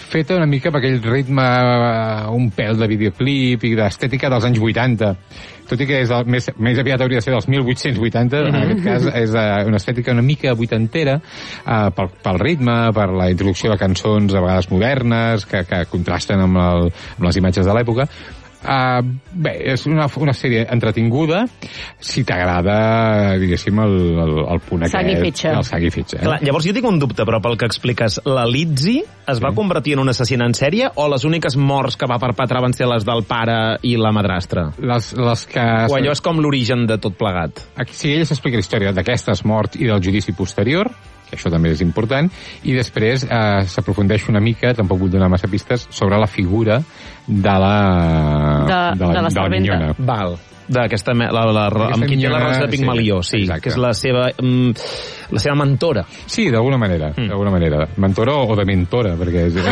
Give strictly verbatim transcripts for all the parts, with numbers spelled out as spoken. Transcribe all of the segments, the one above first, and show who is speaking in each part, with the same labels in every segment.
Speaker 1: feta una mica per aquell ritme, un pèl de videoclip i d'estètica dels anys vuitanta. Tot i que és el, més, més aviat hauria de ser dels mil vuit-cents vuitanta, mm-hmm. en aquest cas és uh, una estètica una mica vuitantera, uh, pel, pel ritme, per la introducció de cançons a vegades modernes, que, que contrasten amb, el, amb les imatges de l'època. Uh, bé, és una, una sèrie entretinguda si t'agrada, diguéssim, el, el, el punt aquest.
Speaker 2: Sang i fetge.
Speaker 1: El sang i fetge. Eh?
Speaker 3: Clar, llavors jo tinc un dubte, però pel que expliques, la Lizzie es va sí. convertir en una assassina en sèrie o les úniques morts que va perpetrar van ser les del pare i la madrastra?
Speaker 1: Les, les que...
Speaker 3: O allò és com l'origen de tot plegat?
Speaker 1: Aquí, sí, ella s'explica la història d'aquestes morts i del judici posterior, que això també és important, i després eh, s'aprofundeix una mica, tampoc vull donar massa pistes, sobre la figura de la...
Speaker 2: De,
Speaker 1: de la,
Speaker 2: de la,
Speaker 1: de la minyona.
Speaker 3: Val. D'aquesta... La, la, la, amb qui té la rosa de Pigmalió, sí, sí que és la seva... Mm, la seva mentora.
Speaker 1: Sí, d'alguna manera, mm. d'alguna manera. Mentora o de mentora, perquè... És...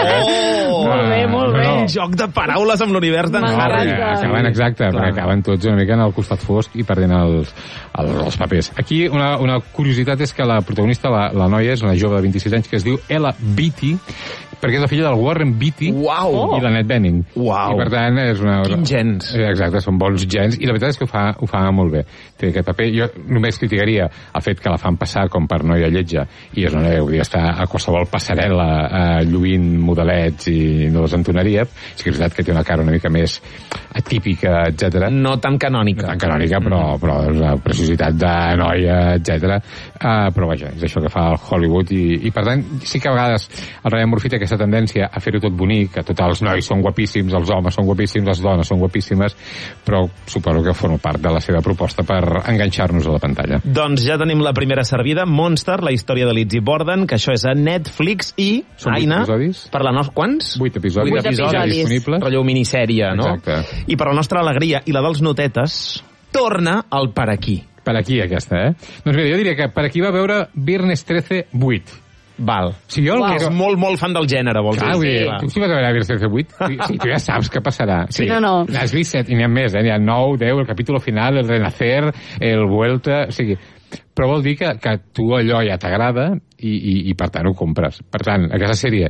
Speaker 3: Oh!
Speaker 2: Molt bé, molt bé.
Speaker 3: No, un joc de paraules amb l'univers d'en Harry.
Speaker 1: No, acaben, exacte, perquè acaben tots una mica en el costat fosc i perdent els, els, els papers. Aquí una, una curiositat és que la protagonista, la, la noia, és una jove de vint-i-sis anys que es diu Ella Beatty, perquè és la filla del Warren Beatty
Speaker 3: wow.
Speaker 1: i l'Annette Bening.
Speaker 3: Wow.
Speaker 1: I per tant és una...
Speaker 3: Quins gens.
Speaker 1: Exacte, són bons gens, i la veritat és que ho fa, ho fa molt bé. Té aquest paper. Jo només criticaria el fet que la fan passar com per noia lletja, i és una noia que podria estar a qualsevol passarel·la eh, lluint modelets i no les entonaria. Sí que és veritat que té una cara una mica més atípica, etcètera.
Speaker 3: No tan canònica.
Speaker 1: No tan canònica, però, però és una preciositat de noia, etcètera. Uh, però vaja, és això que fa el Hollywood, i, i per tant, sí que a vegades el Ryan Murphy té aquesta tendència a fer-ho tot bonic, que tots els nois són guapíssims, els homes són guapíssims, les dones són guapíssimes, però suposo que forma part de la seva proposta per enganxar-nos a la pantalla.
Speaker 3: Doncs ja tenim la primera servida, Monster, la història de Lizzie Borden, que això és a Netflix, i,
Speaker 1: són
Speaker 3: Aina,
Speaker 1: episodis?
Speaker 3: per la nostra... Quants?
Speaker 1: Vuit episodis.
Speaker 3: Vuit episodis.
Speaker 1: Disponibles.
Speaker 3: Relleu minissèrie, no?
Speaker 1: Exacte.
Speaker 3: I per la nostra alegria i la dels notetes, torna el Per aquí.
Speaker 1: Per aquí, aquesta, eh? Doncs mira, jo diria que per aquí va veure Viernes trece vuit.
Speaker 3: Val.
Speaker 1: Si jo
Speaker 3: wow.
Speaker 1: que
Speaker 3: és molt, molt fan del gènere, vols
Speaker 1: clar,
Speaker 3: dir?
Speaker 1: Sí, tu si vas a veure Viernes trece vuit, sí, tu ja saps què passarà.
Speaker 2: Sí, no, no.
Speaker 1: Has vist set, i n'hi ha més, eh? N'hi ha nou, deu, el capítol final, el Renacer, el Vuelta... O sigui, però vol dir que, que tu allò ja t'agrada i, i, i per tant ho compres. Per tant, aquesta sèrie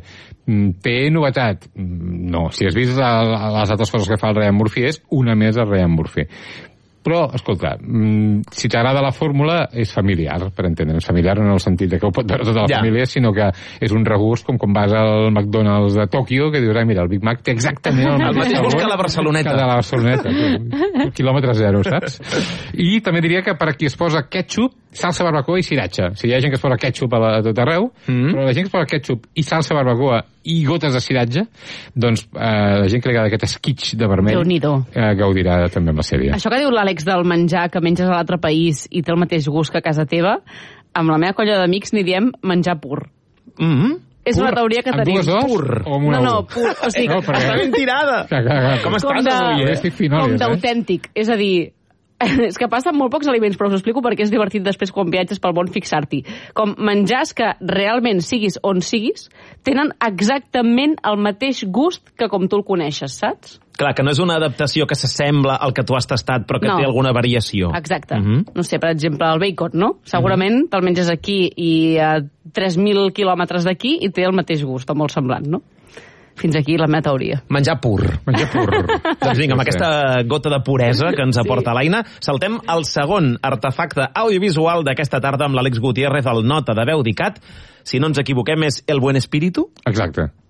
Speaker 1: té novetat? No. Si has vist la, les altres coses que fa el Ryan Murphy, és una més el Ryan Murphy. Però, escolta, si t'agrada la fórmula, és familiar, per entendre'ns. Familiar no en el sentit que ho pot veure tota la ja. família, sinó que és un regust com quan vas al McDonald's de Tòquio, que dius, ah, mira, el Big Mac té exactament el,
Speaker 3: el mateix gust que la Barceloneta.
Speaker 1: Que de la Barceloneta, quilòmetre zero, saps? I també diria que per aquí es posa ketchup, salsa barbacoa i siratxa. O sigui, hi ha gent que es posa ketchup a, la, a tot arreu, mm. però la gent que es posa ketchup i salsa barbacoa i gotes de siratge, doncs eh, la gent que li agrada aquest esquitx de vermell eh, gaudirà també amb la sèrie.
Speaker 2: Això que diu l'Àlex del menjar que menges a l'altre país i té el mateix gust que a casa teva, amb la meva colla d'amics n'hi diem menjar pur.
Speaker 3: Mm-hmm.
Speaker 2: És
Speaker 1: pur.
Speaker 2: Una teoria que
Speaker 1: amb
Speaker 2: tenim.
Speaker 1: Pur?
Speaker 3: Pur.
Speaker 1: O amb una
Speaker 2: no, no, pur. O sigui,
Speaker 3: no, està ben tirada.
Speaker 1: Que, que, que,
Speaker 3: com estàs
Speaker 2: de,
Speaker 3: avui, eh?
Speaker 1: Estic finòlies,
Speaker 2: com d'autèntic. Eh? És a dir, és que passen molt pocs aliments, però us ho explico perquè és divertit després quan viatges pel món fixar-t'hi. Com menjars que realment siguis on siguis, tenen exactament el mateix gust que com tu el coneixes, saps?
Speaker 3: Clar, que no és una adaptació que s'assembla al que tu has tastat, però que
Speaker 2: no.
Speaker 3: té alguna variació.
Speaker 2: Exacte.
Speaker 3: Uh -huh.
Speaker 2: No sé, per exemple, el bacon, no? Segurament uh -huh. te'l menges aquí i a tres mil quilòmetres d'aquí i té el mateix gust, o molt semblant, no? Fins aquí la meva teoria.
Speaker 3: Menjar pur.
Speaker 1: Menjar pur.
Speaker 3: Doncs vinga, amb aquesta gota de puresa que ens aporta sí. l'Aina, saltem al segon artefacte audiovisual d'aquesta tarda amb l'Àlex Gutiérrez, el nota de veu d'I C A T. Si no ens equivoquem, és El Buen Espíritu?
Speaker 1: Exacte.